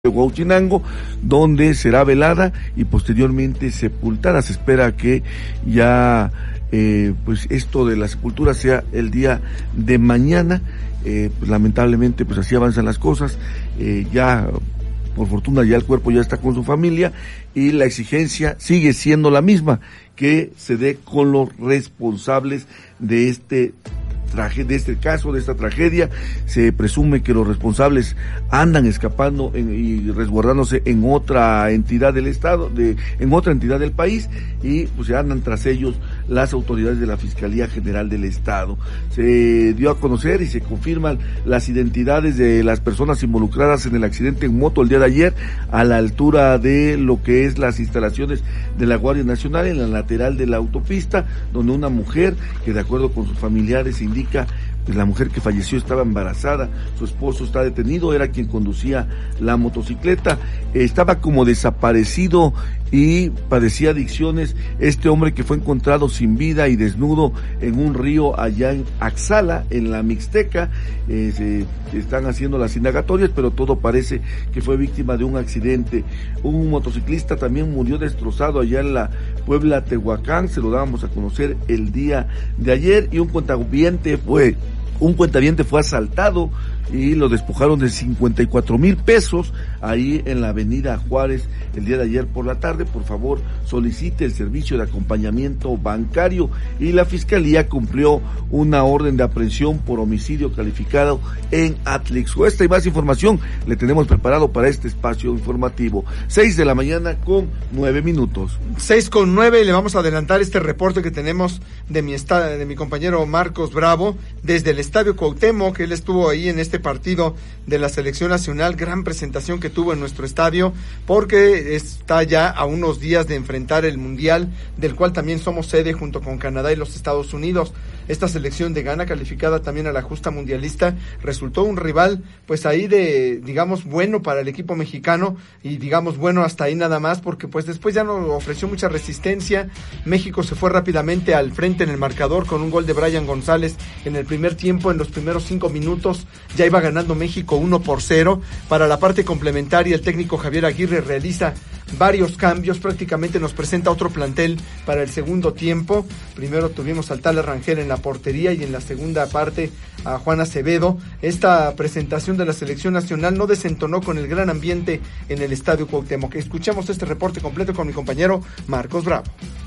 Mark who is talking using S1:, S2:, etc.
S1: de Huauchinango, donde será velada y posteriormente sepultada. Se espera que ya pues esto de la sepultura sea el día de mañana. Pues lamentablemente pues así avanzan las cosas. Ya por fortuna ya el cuerpo ya está con su familia y la exigencia sigue siendo la misma, que se dé con los responsables de este caso, de esta tragedia. Se presume que los responsables andan escapando y resguardándose en otra entidad del estado, en otra entidad del país, y pues se andan tras ellos las autoridades de la Fiscalía General del Estado. Se dio a conocer y se confirman las identidades de las personas involucradas en el accidente en moto el día de ayer, a la altura de lo que es las instalaciones de la Guardia Nacional, en la lateral de la autopista, donde una mujer, que de acuerdo con sus familiares indica, pues la mujer que falleció estaba embarazada, su esposo está detenido, era quien conducía la motocicleta, estaba como desaparecido y padecía adicciones este hombre que fue encontrado sin vida y desnudo en un río allá en Axala, en la Mixteca. Se están haciendo las indagatorias, pero todo parece que fue víctima de un accidente. Un motociclista también murió destrozado allá en la Puebla Tehuacán, se lo dábamos a conocer el día de ayer, y un cuentaviente fue asaltado y lo despojaron de 54,000 pesos ahí en la avenida Juárez el día de ayer por la tarde. Por favor, solicite el servicio de acompañamiento bancario, y la Fiscalía cumplió una orden de aprehensión por homicidio calificado en Atlixco. Esta y más información le tenemos preparado para este espacio informativo. 6:09 a.m.
S2: 6:09, le vamos a adelantar este reporte que tenemos de mi compañero Marcos Bravo desde el Estadio Cuauhtémoc, que él estuvo ahí en este partido de la selección nacional. Gran presentación que tuvo en nuestro estadio, porque está ya a unos días de enfrentar el Mundial, del cual también somos sede junto con Canadá y los Estados Unidos. Esta selección de Ghana, calificada también a la justa mundialista, resultó un rival pues ahí digamos bueno para el equipo mexicano, y digamos bueno hasta ahí nada más, porque pues después ya nos ofreció mucha resistencia. México se fue rápidamente al frente en el marcador con un gol de Brian González en el primer tiempo. En los primeros 5 minutos ya iba ganando México 1-0. Para la parte complementaria, el técnico Javier Aguirre realiza varios cambios, prácticamente nos presenta otro plantel para el segundo tiempo. Primero tuvimos al Tala Rangel en la portería, y en la segunda parte a Juan Acevedo. Esta presentación de la selección nacional no desentonó con el gran ambiente en el Estadio Cuauhtémoc. Escuchamos este reporte completo con mi compañero Marcos Bravo.